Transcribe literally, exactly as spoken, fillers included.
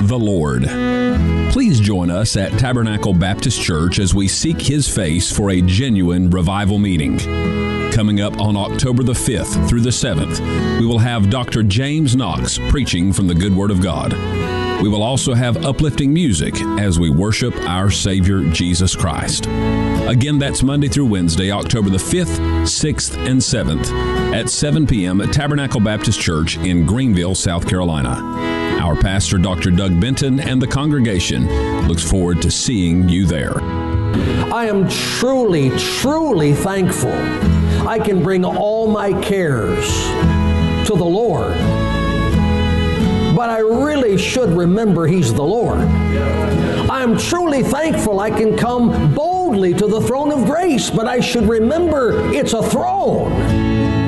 the Lord. Please join us at Tabernacle Baptist Church as we seek His face for a genuine revival meeting. Coming up on October the fifth through the seventh, we will have Doctor James Knox preaching from the good Word of God. We will also have uplifting music as we worship our Savior, Jesus Christ. Again, that's Monday through Wednesday, October the fifth, sixth, and seventh at seven p.m. at Tabernacle Baptist Church in Greenville, South Carolina. Our pastor, Doctor Doug Benton, and the congregation looks forward to seeing you there. I am truly, truly thankful I can bring all my cares to the Lord. But I really should remember He's the Lord. I am truly thankful I can come boldly to the throne of grace, but I should remember it's a throne.